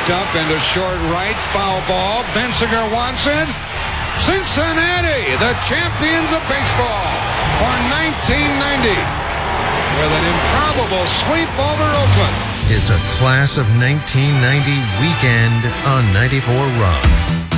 Popped up into short right. Foul ball. Bensinger wants it. Cincinnati, the champions of baseball for 1990. With an improbable sweep over Oakland. It's a class of 1990 weekend on 94 Rock.